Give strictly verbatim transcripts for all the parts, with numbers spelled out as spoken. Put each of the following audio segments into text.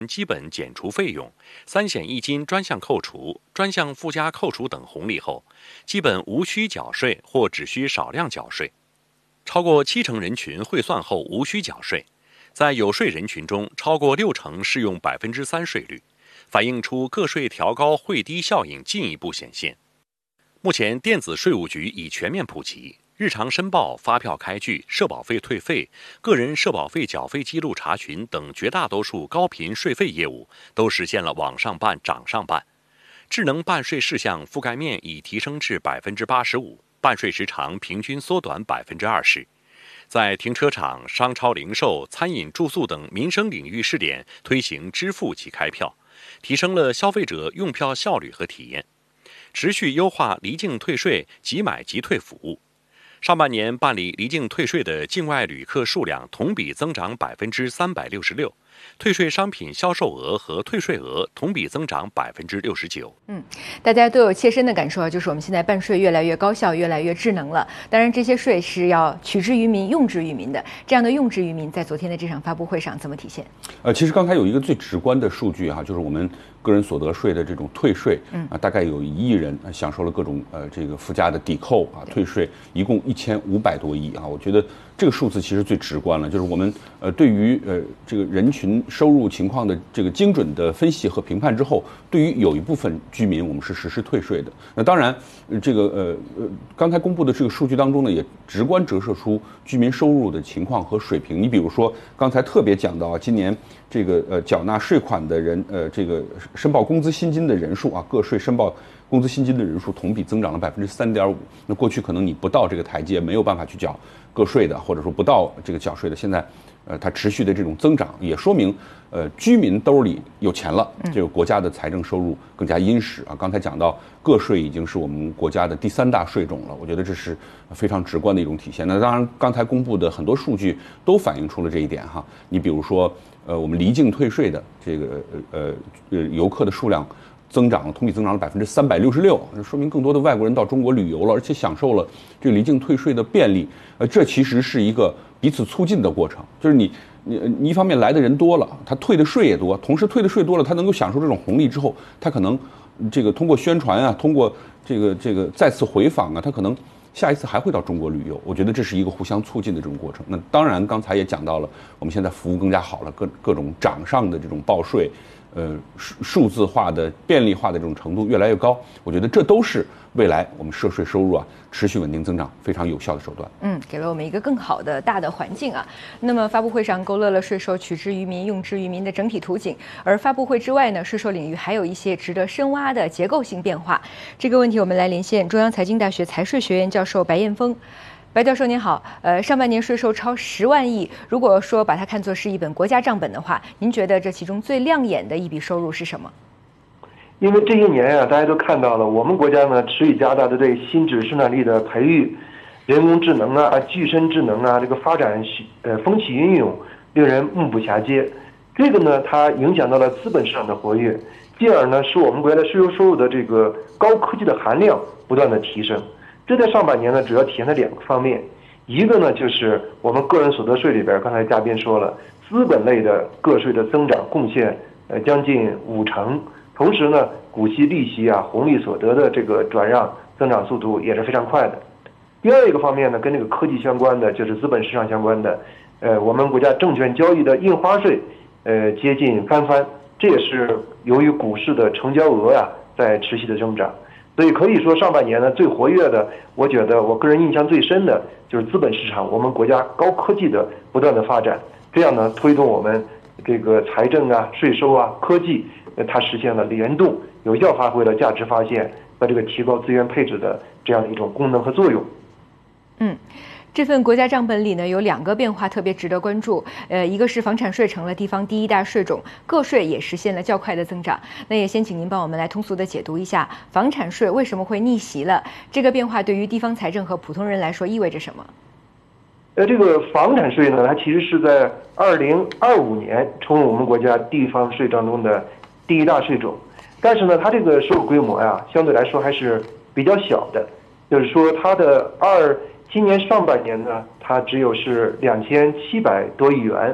基本减除费用、三险一金专项扣除、专项附加扣除等红利后，基本无需缴税或只需少量缴税。超过七成人群汇算后无需缴税，在有税人群中，超过六成适用百分之三税率，反映出个税调高汇低效应进一步显现。目前，电子税务局已全面普及，日常申报、发票开具、社保费退费、个人社保费缴费记录查询等绝大多数高频税费业务都实现了网上办、掌上办。智能办税事项覆盖面已提升至百分之八十五，办税时长平均缩短百分之二十。在停车场、商超零售、餐饮住宿等民生领域试点推行支付即开票，提升了消费者用票效率和体验。持续优化离境退税、即买即退服务。上半年办理离境退税的境外旅客数量同比增长百分之三百六十六，退税商品销售额和退税额同比增长百分之六十九。 嗯，大家都有切身的感受啊，就是我们现在办税越来越高效，越来越智能了。当然，这些税是要取之于民、用之于民的。这样的用之于民，在昨天的这场发布会上怎么体现？ 呃，其实刚才有一个最直观的数据哈、啊，就是我们个人所得税的这种退税，嗯啊，大概有一亿人享受了各种呃这个附加的抵扣啊，退税一共一千五百多亿啊。我觉得这个数字其实最直观了，就是我们呃对于呃这个人群收入情况的这个精准的分析和评判之后，对于有一部分居民我们是实施退税的。那当然，这个呃呃刚才公布的这个数据当中呢，也直观折射出居民收入的情况和水平。你比如说刚才特别讲到啊，今年这个呃缴纳税款的人呃这个申报工资薪金的人数啊，个税申报工资薪金的人数同比增长了百分之三点五。那过去可能你不到这个台阶，没有办法去缴个税的，或者说不到这个缴税的，现在呃它持续的这种增长，也说明呃居民兜里有钱了，这个国家的财政收入更加殷实啊。刚才讲到个税已经是我们国家的第三大税种了，我觉得这是非常直观的一种体现。那当然，刚才公布的很多数据都反映出了这一点哈。你比如说，呃，我们离境退税的这个呃呃游客的数量增长了，同比增长了百分之三百六十六，说明更多的外国人到中国旅游了，而且享受了这个离境退税的便利。呃，这其实是一个彼此促进的过程，就是你你你一方面来的人多了，他退的税也多，同时退的税多了，他能够享受这种红利之后，他可能这个通过宣传啊，通过这个这个再次回访啊，他可能下一次还会到中国旅游。我觉得这是一个互相促进的这种过程。那当然，刚才也讲到了，我们现在服务更加好了，各各种掌上的这种报税。呃，数数字化的便利化的这种程度越来越高，我觉得这都是未来我们涉税收入啊持续稳定增长非常有效的手段。 嗯，给了我们一个更好的大的环境啊。那么发布会上勾勒了税收取之于民、用之于民的整体图景，而发布会之外呢，税收领域还有一些值得深挖的结构性变化。这个问题我们来连线中央财经大学财税学院教授白彦峰。白教授您好，呃，上半年税收超十万亿，如果说把它看作是一本国家账本的话，您觉得这其中最亮眼的一笔收入是什么？ 因为这些年啊，大家都看到了，我们国家呢持续加大的对新质生产力的培育，人工智能啊、具身智能啊这个发展呃风起云涌，令人目不暇接。这个呢，它影响到了资本市场的活跃，进而呢使我们国家的税收收入的这个高科技的含量不断的提升。这在上半年呢，主要体现在两个方面，一个呢就是我们个人所得税里边，刚才嘉宾说了，资本类的个税的增长贡献呃将近五成，同时呢，股息、利息啊、红利所得的这个转让增长速度也是非常快的。第二一个方面呢，跟这个科技相关的，就是资本市场相关的，呃，我们国家证券交易的印花税呃接近翻番，这也是由于股市的成交额啊在持续的增长。所以可以说，上半年呢最活跃的，我觉得我个人印象最深的就是资本市场，我们国家高科技的不断的发展，这样呢推动我们这个财政啊、税收啊、科技，呃，它实现了联动，有效发挥了价值发现和这个提高资源配置的这样的一种功能和作用。 嗯。这份国家账本里呢，有两个变化特别值得关注，呃，一个是房产税成了地方第一大税种，个税也实现了较快的增长。那也先请您帮我们来通俗的解读一下，房产税为什么会逆袭了？这个变化对于地方财政和普通人来说意味着什么？ 呃，这个房产税呢，它其实是在二零二五年成为我们国家地方税当中的第一大税种，但是呢，它这个收入规模呀，相对来说还是比较小的，就是说它的二。今年上半年呢，它只有是两千七百多亿元，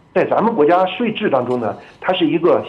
在咱们国家税制当中呢，它是一个